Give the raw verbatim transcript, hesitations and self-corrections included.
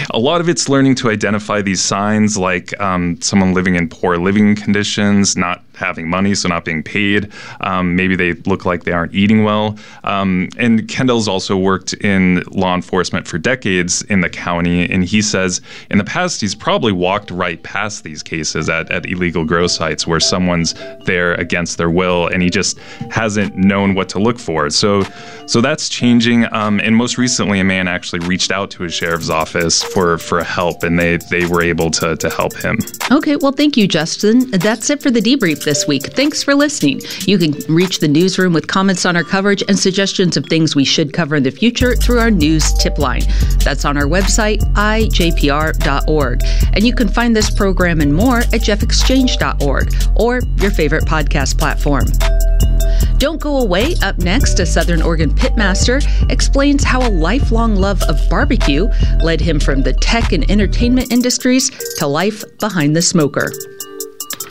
a lot of it's learning to identify these signs, like um, someone living in poor living conditions, not having money, so not being paid. Um, maybe they look like they aren't eating well. Um, and Kendall's also worked in law enforcement for decades in the county, and he says in the past he's probably walked right past these cases at, at illegal grow sites where someone's there against their will, and he just hasn't known what to look for. So so that's changing. Um, and most recently, a man actually reached out to his sheriff's office for, for help, and they, they were able to, to help him. Okay, well, thank you, Justin. That's it for the debrief this week. Thanks for listening. You can reach the newsroom with comments on our coverage and suggestions of things we should cover in the future through our news tip line. That's on our website, I J P R dot org. And you can find this program and more at jeff exchange dot org or your favorite podcast platform. Don't go away. Up next, a Southern Oregon pitmaster explains how a lifelong love of barbecue led him from the tech and entertainment industries to life behind the smoker.